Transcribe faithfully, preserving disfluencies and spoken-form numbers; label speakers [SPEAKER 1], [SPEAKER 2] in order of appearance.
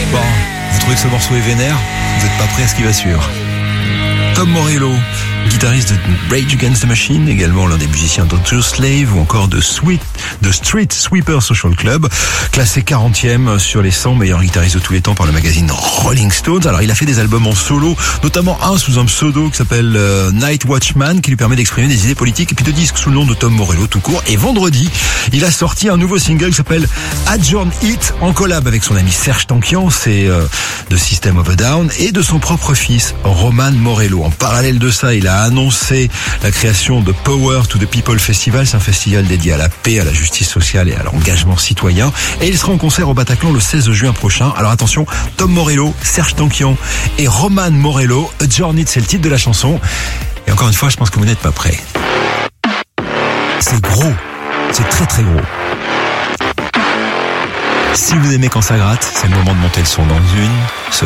[SPEAKER 1] Bon, vous trouvez que ce morceau est vénère? Vous n'êtes pas prêt à ce qui va suivre. Tom Morello, guitariste de Rage Against the Machine, également l'un des musiciens d'Audioslave ou encore de, Sweet, de Street Sweeper Social Club, classé quarantième sur les cent meilleurs guitaristes de tous les temps par le magazine Rolling Stones. Alors il a fait des albums en solo, notamment un sous un pseudo qui s'appelle euh, Night Watchman, qui lui permet d'exprimer des idées politiques, et puis deux disques sous le nom de Tom Morello tout court. Et vendredi, il a sorti un nouveau single qui s'appelle Adjourn It, en collab avec son ami Serge Tankian, c'est euh, de System of a Down, et de son propre fils, Roman Morello. En parallèle de ça, il a annoncé la création de Power to the People Festival. C'est un festival dédié à la paix, à la justice sociale et à l'engagement citoyen. Et il sera en concert au Bataclan le seize juin prochain. Alors attention, Tom Morello, Serge Tankian et Roman Morello. Adjourn It, c'est le titre de la chanson. Et encore une fois, je pense que vous n'êtes pas prêts. C'est gros. C'est très très gros. Si vous aimez quand ça gratte, c'est le moment de monter le son dans une seconde.